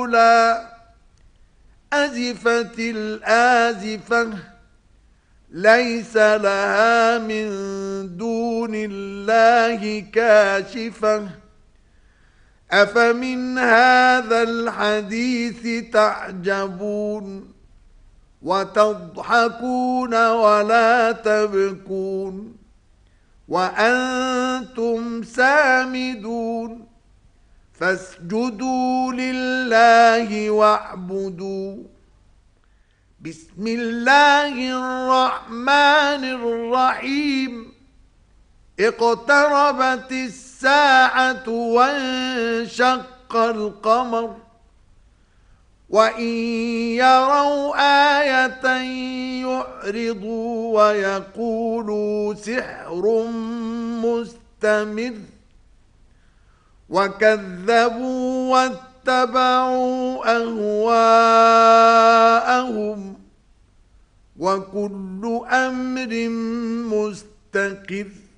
لا أزفت الآزفة ليس لها من دون الله كاشفة أفمن هذا الحديث تعجبون وتضحكون ولا تبكون وأنتم سامدون فاسجدوا لله واعبدوا. بسم الله الرحمن الرحيم. اقتربت الساعة وانشق القمر وإن يروا آية يعرضوا ويقولوا سحر مستمر وكذبوا واتبعوا أهواءهم وكل أمر مستقر